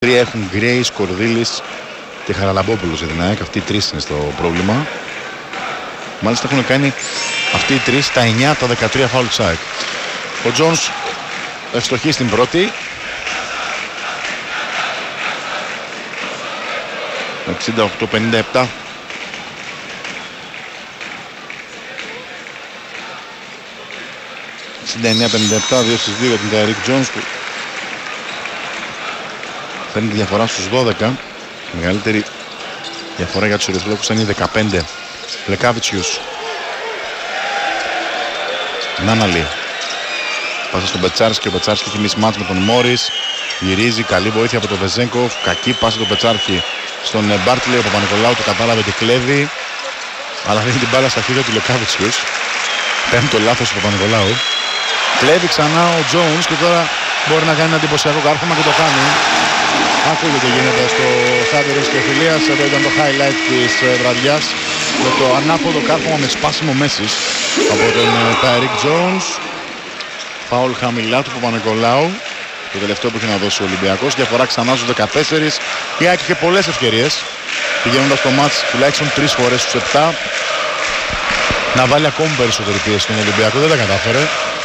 Τρία έχουν Γκρέι, Κορδίλης και Χαραλαμπόπουλος για την ΑΕΚ. Αυτοί οι τρεις είναι στο πρόβλημα. Μάλιστα έχουν κάνει αυτοί οι τρεις τα 9 από τα 13 φάουλ της ΑΕΚ. Ο Τζόνς ευστοχεί στην πρώτη. 68-57. ...69-57, 2 στις 2 για την Ταϊρίκ Τζόνς που φέρνει τη διαφορά στους 12. Η μεγαλύτερη διαφορά για τους Ερυθρόλευκους είναι οι 15. Λεκάβιτσιους. Νάναλι. Πάσα στον Πετσάρσκι, ο Πετσάρσκι έχει μισμάτς με τον Μόρις. Γυρίζει, καλή βοήθεια από τον Βεζέγκοφ. Κακή πάσα τον Πετσάρχη στον Μπάρτλε. Ο Παπα-Νικολάου το κατάλαβε και κλέβει. Αλλά δίνει την μπάλα στα χέρια του Λεκάβιτσιους. Πέμπτο λάθος του Παπα-Νικολάου. Κλέβει ξανά ο Τζόουνς και τώρα μπορεί να κάνει ένα εντυπωσιακό κάρφωμα και το κάνει. Ακούγεται γίνεται στο στάδιο της Κεφυλίας. Εδώ ήταν το highlight της βραδιάς με το ανάποδο κάρφωμα με σπάσιμο Μέσης από τον Ταϊρίκ Τζόουνς. Φάουλ χαμηλά του Παπα-Νικολάου. Το τελευταίο που είχε να δώσει ο Ολυμπιακός. Διαφορά ξανά στους 14. Η ΑΕΚ είχε πολλές ευκαιρίες πηγαίνοντας το μάτς τουλάχιστον 3 φορές στους 7 να βάλει ακόμη περισσότερη πίεση στον Ολυμπιακό. Δεν τα κατάφερε.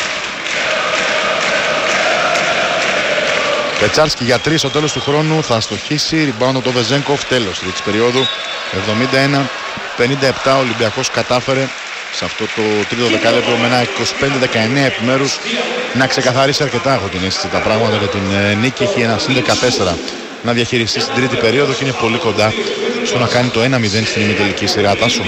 Πετσάρσκι για 3 στο τέλος του χρόνου θα αστοχίσει. Rebound το Βεζέγκοφ, τέλος της περίοδου. 71-57 ο Ολυμπιακός κατάφερε σε αυτό το τρίτο δεκάλεπτο με ένα 25-19 επιμέρους να ξεκαθαρίσει αρκετά, έχω την αίσθηση, τα πράγματα για την νίκη. Έχει ένα συν 14 να διαχειριστεί στην τρίτη περίοδο και είναι πολύ κοντά στο να κάνει το 1-0 στην ημιτελική σειρά. Τάσο.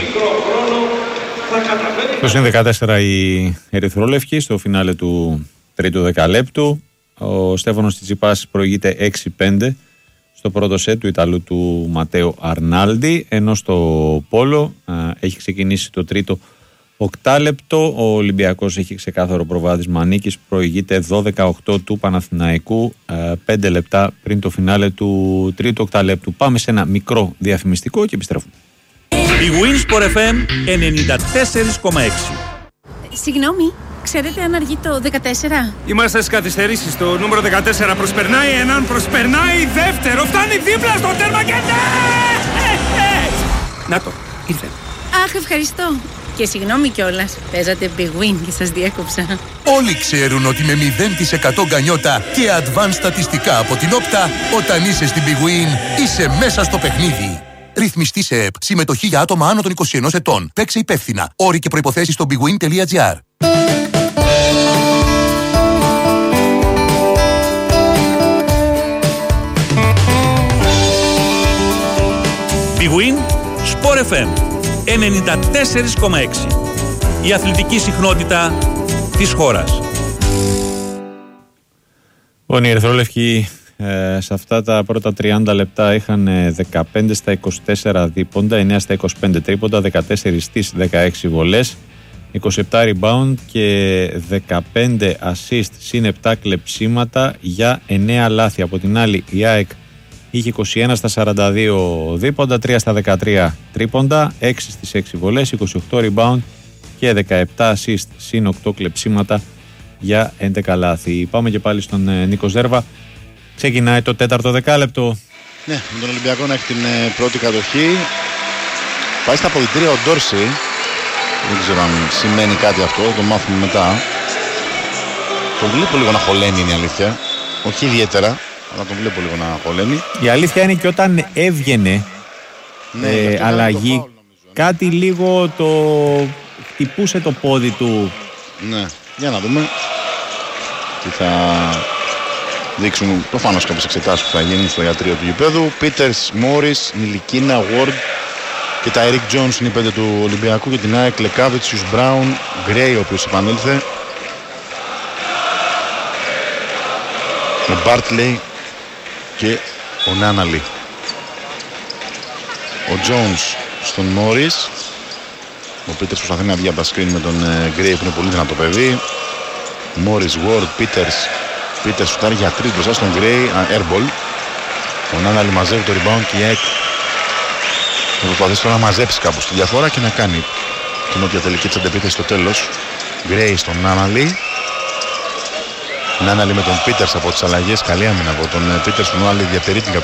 Το συν 14 η Ερυθρόλευκη στο φινάλε του τρίτου δεκαλέπτου. Ο Στέφανος Τσιτσιπάς προηγείται 6-5 στο πρώτο σετ του Ιταλού του Ματέο Αρνάλντι, ενώ στο πόλο έχει ξεκινήσει το τρίτο οκτάλεπτο. Ο Ολυμπιακός έχει ξεκάθαρο προβάδισμα νίκης, προηγείται 12-8 του Παναθηναϊκού 5 λεπτά πριν το φινάλε του τρίτου οκτάλεπτου. Πάμε σε ένα μικρό διαφημιστικό και επιστρέφουμε. Η Winsport FM 94,6. Συγγνώμη, ξέρετε αν αργεί το 14? Είμαστε στις καθυστερήσεις. Το νούμερο 14 προσπερνάει έναν, προσπερνάει δεύτερο. Φτάνει δίπλα στο τέρμα και ναι! Να το, ήρθε. Αχ, ευχαριστώ. Και συγγνώμη κιόλας, παίζατε Big Win και σας διέκοψα. Όλοι ξέρουν ότι με 0% γκανιότα και advanced στατιστικά από την Όπτα, όταν είσαι στην Big Win, είσαι μέσα στο παιχνίδι. Ρυθμιστή σε ΕΠ. Συμμετοχή για άτομα άνω των 21 ετών. Παίξε υπεύθυνα. Όροι και προϋποθέσεις στο bigwin.gr. Big Win, Sport FM 94,6. Η αθλητική συχνότητα της χώρας. Λοιπόν, οι Ερυθρόλευκοι σε αυτά τα πρώτα 30 λεπτά είχαν 15 στα 24 δίποντα, 9 στα 25 τρίποντα, 14 στις 16 βολές, 27 rebound και 15 assist συν 7 κλεψίματα για 9 λάθη. Από την άλλη η ΑΕΚ είχε 21 στα 42 δίποντα, 3 στα 13 τρίποντα, 6 στις 6 βολές, 28 rebound και 17 assist συν 8 κλεψίματα για 11 λάθη. Πάμε και πάλι στον Νίκο Ζέρβα. Ξεκινάει το τέταρτο δεκάλεπτο. Ναι, με τον Ολυμπιακό να έχει την πρώτη κατοχή. Πάει στα αποδυτήρια ο Ντόρση. Δεν ξέρω αν σημαίνει κάτι αυτό, το μάθουμε μετά. Τον βλέπω λίγο να χωλαίνει, είναι η αλήθεια. Όχι ιδιαίτερα, αλλά τον βλέπω λίγο να χωλαίνει. Η αλήθεια είναι και όταν έβγαινε αλλαγή, κάτι λίγο το χτυπούσε το πόδι του. Ναι, για να δούμε τι θα δείξουν προφανώς κάποιες εξετάσεις που θα γίνουν στο ιατρείο του γηπέδου. Πίτερς, Μόρις, Νιλικίνα, Ward και τα Eric Jones είναι οι 5 του Ολυμπιακού για την ΑΕΚ. Λεκάβιτσιους, Μπράουν, Γκρέι ο οποίος επανήλθε, ο Μπάρτλεϊ και ο Νάναλι. Ο Jones στον Μόρις. Ο Πίτερς προσπαθεί να βγει από τα screen με τον Γκρέι που είναι πολύ δυνατό παιδί. Μόρις, Ward, Πίτερς σουτάρει για 3 μπροστά στον Γκρέι, airball. Ο Νάναλι μαζεύει το rebound και η ΑΕΚ θα προσπαθήσει τώρα να μαζέψει κάπου στη διαφορά και να κάνει την όποια τελική της αντεπίθεση στο τέλος. Γκρέι στον Νάναλι. Νάναλι με τον Πίτερς από τις αλλαγές. Καλή άμυνα από τον Πίτερς. Τον Νάναλι διατηρεί την